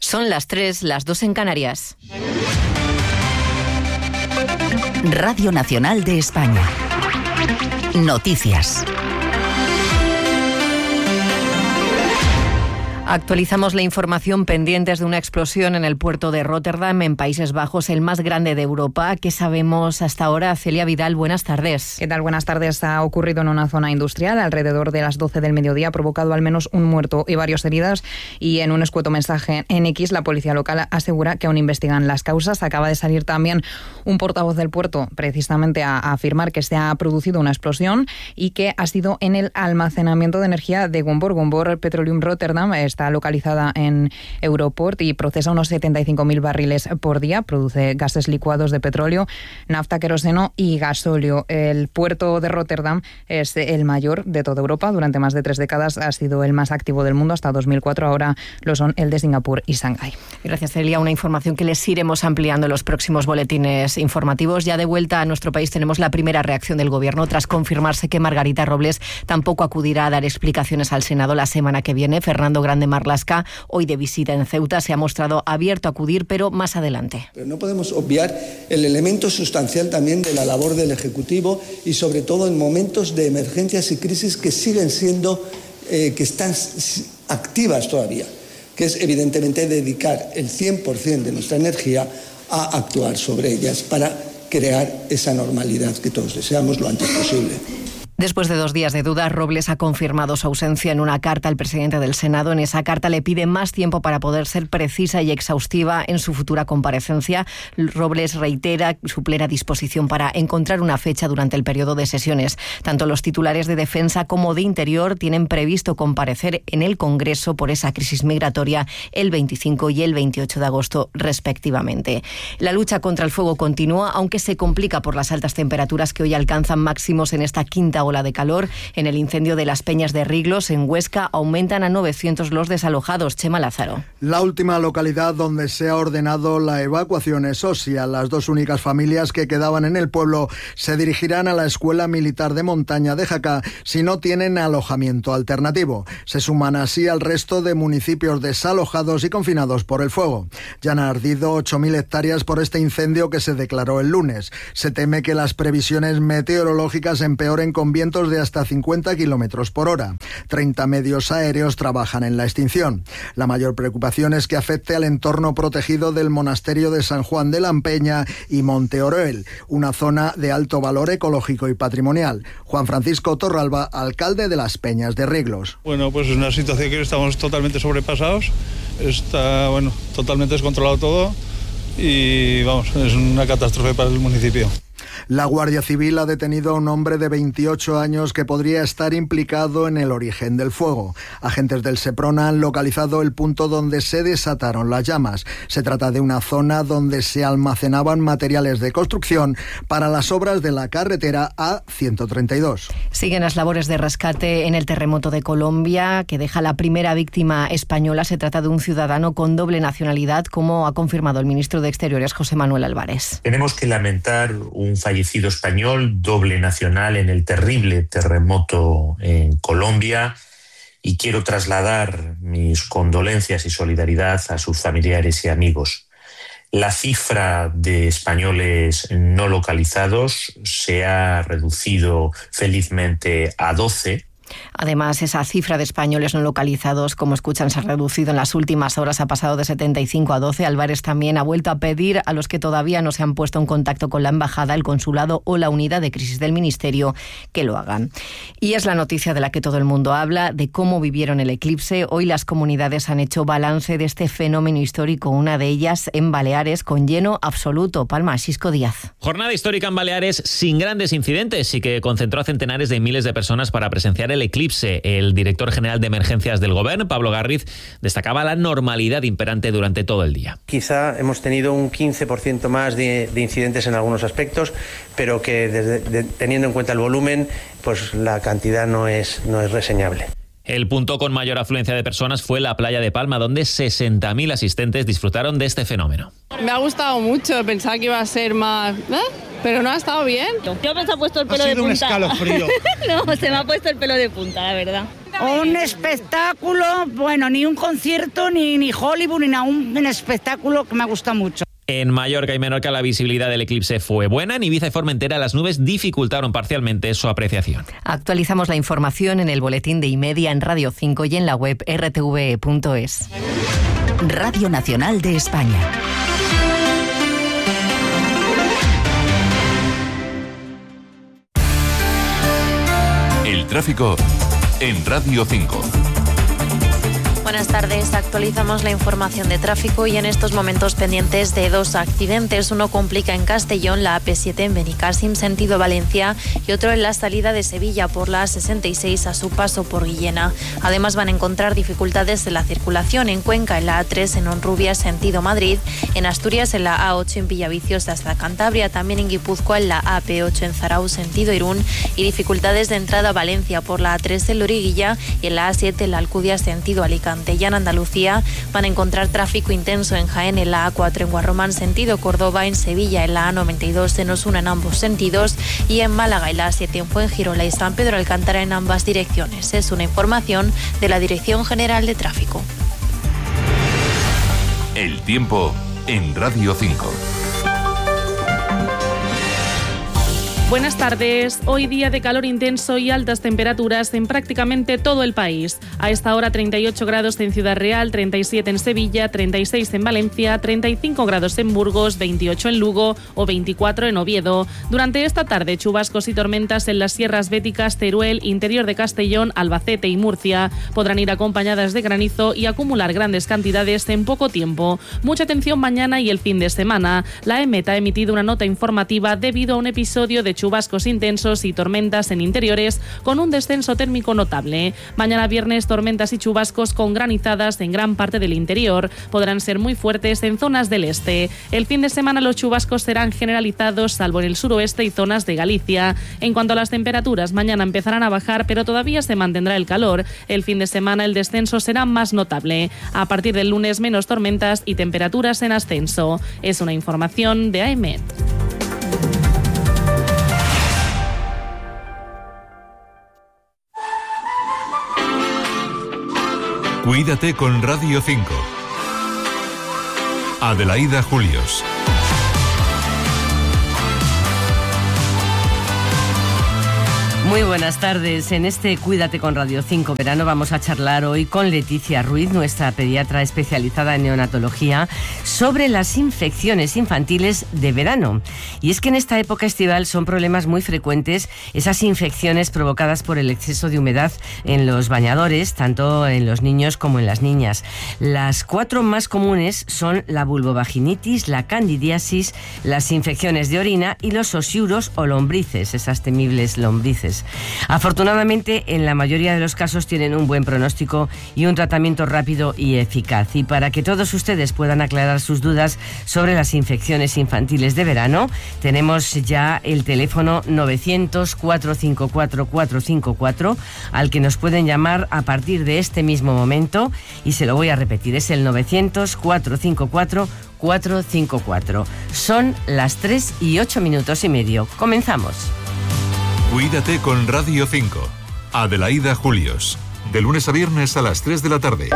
Son las 3, las 2 en Canarias. Radio Nacional de España. Noticias. Actualizamos la información pendientes de una explosión en el puerto de Róterdam, en Países Bajos, el más grande de Europa. ¿Qué sabemos hasta ahora? Celia Vidal, buenas tardes. ¿Qué tal? Buenas tardes. Ha ocurrido en una zona industrial alrededor de las 12 del mediodía, ha provocado al menos un muerto y varios heridos. Y en un escueto mensaje en X, la policía local asegura que aún investigan las causas. Acaba de salir también un portavoz del puerto precisamente a afirmar que se ha producido una explosión y que ha sido en el almacenamiento de energía de Gunvor. Gunvor Petroleum Rotterdam está localizada en Europort y procesa unos 75.000 barriles por día. Produce gases licuados de petróleo, nafta, queroseno y gasóleo. El puerto de Róterdam es el mayor de toda Europa. Durante más de 3 décadas ha sido el más activo del mundo hasta 2004. Ahora lo son el de Singapur y Shanghái. Gracias, Celia. Una información que les iremos ampliando en los próximos boletines informativos. Ya de vuelta a nuestro país tenemos la primera reacción del Gobierno tras confirmarse que Margarita Robles tampoco acudirá a dar explicaciones al Senado la semana que viene. Fernando Grande Marlaska, hoy de visita en Ceuta, se ha mostrado abierto a acudir, pero más adelante. Pero no podemos obviar el elemento sustancial también de la labor del Ejecutivo y sobre todo en momentos de emergencias y crisis que siguen siendo, que están activas todavía, que es evidentemente dedicar el 100% de nuestra energía a actuar sobre ellas para crear esa normalidad que todos deseamos lo antes posible. Después de 2 días de dudas, Robles ha confirmado su ausencia en una carta al presidente del Senado. En esa carta le pide más tiempo para poder ser precisa y exhaustiva en su futura comparecencia. Robles reitera su plena disposición para encontrar una fecha durante el periodo de sesiones. Tanto los titulares de Defensa como de Interior tienen previsto comparecer en el Congreso por esa crisis migratoria el 25 y el 28 de agosto, respectivamente. La lucha contra el fuego continúa, aunque se complica por las altas temperaturas que hoy alcanzan máximos en esta quinta ola de calor. En el incendio de las Peñas de Riglos, en Huesca, aumentan a 900 los desalojados. Chema Lázaro. La última localidad donde se ha ordenado la evacuación es Osia. Las 2 únicas familias que quedaban en el pueblo se dirigirán a la Escuela Militar de Montaña de Jaca si no tienen alojamiento alternativo. Se suman así al resto de municipios desalojados y confinados por el fuego. Ya han ardido 8.000 hectáreas por este incendio que se declaró el lunes. Se teme que las previsiones meteorológicas empeoren con vientos de hasta 50 kilómetros por hora. 30 medios aéreos trabajan en la extinción. La mayor preocupación es que afecte al entorno protegido del monasterio de San Juan de Lampeña y Monte Oroel, una zona de alto valor ecológico y patrimonial. Juan Francisco Torralba, alcalde de las Peñas de Riglos. Bueno, pues es una situación que estamos totalmente sobrepasados. Está, totalmente descontrolado todo y, es una catástrofe para el municipio. La Guardia Civil ha detenido a un hombre de 28 años que podría estar implicado en el origen del fuego. Agentes del Seprona han localizado el punto donde se desataron las llamas. Se trata de una zona donde se almacenaban materiales de construcción para las obras de la carretera A132. Siguen las labores de rescate en el terremoto de Colombia, que deja la primera víctima española. Se trata de un ciudadano con doble nacionalidad, como ha confirmado el ministro de Exteriores, José Manuel Álvarez. Tenemos que lamentar un fallecido español, doble nacional, en el terrible terremoto en Colombia, y quiero trasladar mis condolencias y solidaridad a sus familiares y amigos. La cifra de españoles no localizados se ha reducido felizmente a 12. Además, esa cifra de españoles no localizados, como escuchan, se ha reducido en las últimas horas, ha pasado de 75 a 12. Álvarez también ha vuelto a pedir a los que todavía no se han puesto en contacto con la embajada, el consulado o la unidad de crisis del ministerio que lo hagan. Y es la noticia de la que todo el mundo habla, de cómo vivieron el eclipse. Hoy las comunidades han hecho balance de este fenómeno histórico, una de ellas en Baleares, con lleno absoluto. Palma, Xisco Díaz. Jornada histórica en Baleares sin grandes incidentes y que concentró a centenares de miles de personas para presenciar el eclipse. El director general de emergencias del Gobierno, Pablo Garriz, destacaba la normalidad imperante durante todo el día. Quizá hemos tenido un 15% más de incidentes en algunos aspectos, pero que teniendo en cuenta el volumen, pues la cantidad no es reseñable. El punto con mayor afluencia de personas fue la playa de Palma, donde 60.000 asistentes disfrutaron de este fenómeno. Me ha gustado mucho, pensaba que iba a ser más Pero no ha estado bien. Yo me se ha puesto el pelo de punta. Ha sido un escalofrío. No, se me ha puesto el pelo de punta, la verdad. Un espectáculo, bueno, ni un concierto, ni Hollywood, ni nada, un espectáculo que me gusta mucho. En Mallorca y Menorca la visibilidad del eclipse fue buena. En Ibiza y Formentera las nubes dificultaron parcialmente su apreciación. Actualizamos la información en el boletín de iMedia en Radio 5 y en la web rtve.es. Radio Nacional de España. El tráfico en Radio 5. Buenas tardes, actualizamos la información de tráfico y en estos momentos pendientes de 2 accidentes. Uno complica en Castellón, la AP7 en Benicàssim, sentido Valencia, y otro en la salida de Sevilla por la A66 a su paso por Guillena. Además van a encontrar dificultades en la circulación en Cuenca, en la A3 en Honrubia, sentido Madrid, en Asturias en la A8 en Villaviciosa hasta Cantabria, también en Guipúzcoa en la AP8 en Zarauz, sentido Irún, y dificultades de entrada a Valencia por la A3 en Loriguilla y en la A7 en la Alcudia, sentido Alicante. Ya en Andalucía van a encontrar tráfico intenso en Jaén, en la A4 en Guarromán, sentido Córdoba, en Sevilla, en la A92 en Osuna en ambos sentidos, y en Málaga, en la A7 en Fuengirola y San Pedro Alcántara en ambas direcciones. Es una información de la Dirección General de Tráfico. El tiempo en Radio 5. Buenas tardes. Hoy día de calor intenso y altas temperaturas en prácticamente todo el país. A esta hora 38 grados en Ciudad Real, 37 en Sevilla, 36 en Valencia, 35 grados en Burgos, 28 en Lugo o 24 en Oviedo. Durante esta tarde chubascos y tormentas en las sierras béticas, Teruel, interior de Castellón, Albacete y Murcia. Podrán ir acompañadas de granizo y acumular grandes cantidades en poco tiempo. Mucha atención mañana y el fin de semana. La EMET ha emitido una nota informativa debido a un episodio de chubascos intensos y tormentas en interiores con un descenso térmico notable. Mañana viernes tormentas y chubascos con granizadas en gran parte del interior. Podrán ser muy fuertes en zonas del este. El fin de semana los chubascos serán generalizados salvo en el suroeste y zonas de Galicia. En cuanto a las temperaturas, mañana empezarán a bajar pero todavía se mantendrá el calor. El fin de semana el descenso será más notable. A partir del lunes menos tormentas y temperaturas en ascenso. Es una información de AEMET. Cuídate con Radio 5. Adelaida Julios. Muy buenas tardes. En este Cuídate con Radio 5 Verano vamos a charlar hoy con Leticia Ruiz, nuestra pediatra especializada en neonatología, sobre las infecciones infantiles de verano. Y es que en esta época estival son problemas muy frecuentes esas infecciones provocadas por el exceso de humedad en los bañadores, tanto en los niños como en las niñas. Las 4 más comunes son la vulvovaginitis, la candidiasis, las infecciones de orina y los osiuros o lombrices, esas temibles lombrices. Afortunadamente, en la mayoría de los casos tienen un buen pronóstico y un tratamiento rápido y eficaz. Y para que todos ustedes puedan aclarar sus dudas sobre las infecciones infantiles de verano, tenemos ya el teléfono 900-454-454, al que nos pueden llamar a partir de este mismo momento, y se lo voy a repetir, es el 900-454-454. Son las 3:08:30. Comenzamos. Cuídate con Radio 5. Adelaida Julios. De lunes a viernes a las 3 de la tarde.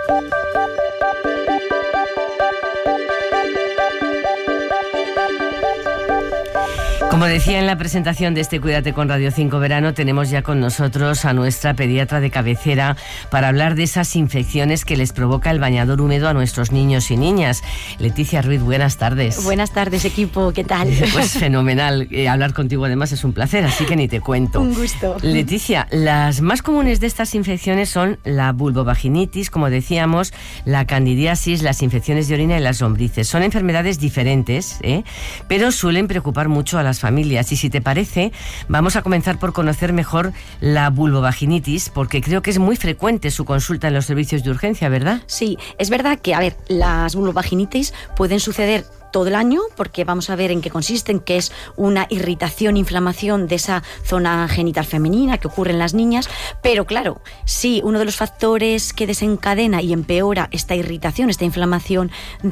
Como decía en la presentación de este Cuídate con Radio 5 Verano, tenemos ya con nosotros a nuestra pediatra de cabecera para hablar de esas infecciones que les provoca el bañador húmedo a nuestros niños y niñas. Leticia Ruiz, buenas tardes. Buenas tardes, equipo, ¿qué tal? Pues fenomenal. Hablar contigo además es un placer, así que ni te cuento. Un gusto. Leticia, las más comunes de estas infecciones son la vulvovaginitis, como decíamos, la candidiasis, las infecciones de orina y las lombrices. Son enfermedades diferentes, pero suelen preocupar mucho a las familias. Y si te parece, vamos a comenzar por conocer mejor la vulvovaginitis, porque creo que es muy frecuente su consulta en los servicios de urgencia, ¿verdad? Sí, es verdad que, las vulvovaginitis pueden suceder todo el año, porque vamos a ver en qué consisten, que es una irritación, inflamación de esa zona genital femenina que ocurre en las niñas, pero claro, si uno de los factores que desencadena y empeora esta irritación, esta inflamación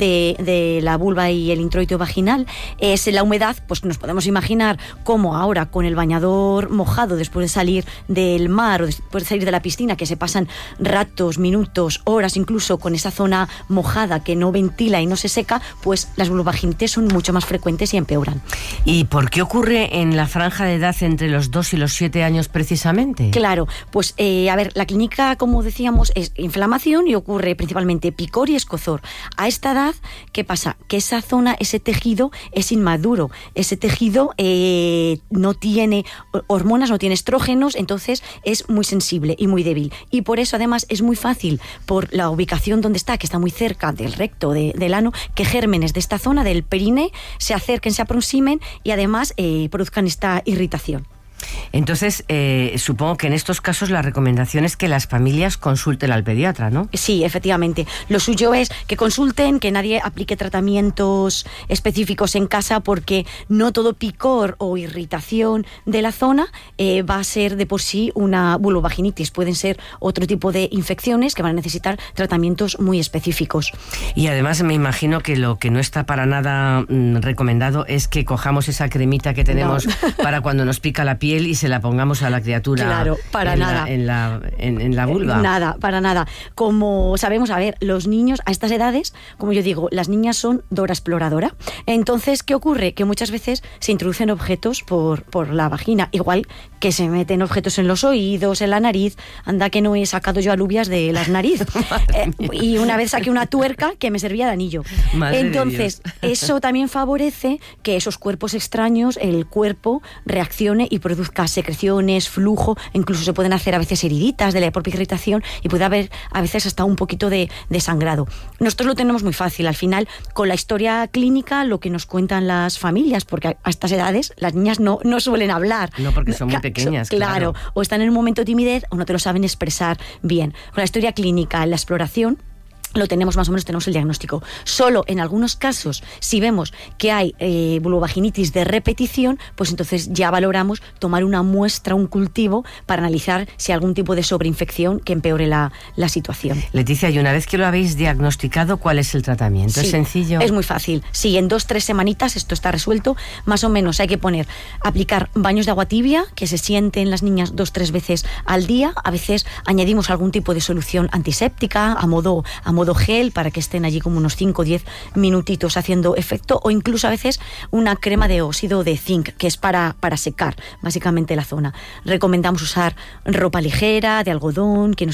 de la vulva y el introito vaginal es la humedad, pues nos podemos imaginar cómo ahora con el bañador mojado después de salir del mar o después de salir de la piscina, que se pasan ratos, minutos, horas incluso con esa zona mojada que no ventila y no se seca, pues las vulvovaginitis son mucho más frecuentes y empeoran. ¿Y por qué ocurre en la franja de edad entre los 2 y los 7 años precisamente? Claro, pues a ver, la clínica, como decíamos, es inflamación y ocurre principalmente picor y escozor. A esta edad, ¿qué pasa? Que esa zona, ese tejido es inmaduro, ese tejido no tiene hormonas, no tiene estrógenos, entonces es muy sensible y muy débil. Y por eso además es muy fácil, por la ubicación donde está, que está muy cerca del recto, del ano, que gérmenes de esta zona, del perine, se acerquen, se aproximen y además produzcan esta irritación. Entonces, supongo que en estos casos la recomendación es que las familias consulten al pediatra, ¿no? Sí, efectivamente. Lo suyo es que consulten, que nadie aplique tratamientos específicos en casa, porque no todo picor o irritación de la zona va a ser de por sí una vulvovaginitis. Pueden ser otro tipo de infecciones que van a necesitar tratamientos muy específicos. Y además me imagino que lo que no está para nada recomendado es que cojamos esa cremita que tenemos para cuando nos pica la piel y se la pongamos a la criatura. Claro, para nada. En la vulva. Nada, para nada. Como sabemos, a ver, los niños a estas edades, como yo digo, las niñas son Dora Exploradora. Entonces, ¿qué ocurre? Que muchas veces se introducen objetos por la vagina, igual que se meten objetos en los oídos, en la nariz. Anda que no he sacado yo alubias de las nariz. Y una vez saqué una tuerca que me servía de anillo. Madre Entonces, de Dios. eso también favorece que esos cuerpos extraños, el cuerpo reaccione y produzca secreciones, flujo, incluso se pueden hacer a veces heriditas de la propia irritación y puede haber a veces hasta un poquito de sangrado. Nosotros lo tenemos muy fácil, al final, con la historia clínica, lo que nos cuentan las familias, porque a estas edades las niñas no suelen hablar. No, porque son muy pequeñas, claro. O están en un momento de timidez o no te lo saben expresar bien. Con la historia clínica, la exploración, lo tenemos más o menos, tenemos el diagnóstico. Solo en algunos casos, si vemos que hay vulvovaginitis de repetición, pues entonces ya valoramos tomar una muestra, un cultivo, para analizar si hay algún tipo de sobreinfección que empeore la situación. Leticia, y una vez que lo habéis diagnosticado, ¿cuál es el tratamiento? Sí, ¿es sencillo? Es muy fácil. Sí, en 2-3 semanitas esto está resuelto. Más o menos hay que aplicar baños de agua tibia, que se sienten las niñas 2-3 veces al día. A veces añadimos algún tipo de solución antiséptica a modo gel, para que estén allí como unos 5 o 10 minutitos haciendo efecto, o incluso a veces una crema de óxido de zinc, que es para secar básicamente la zona. Recomendamos usar ropa ligera, de algodón, que no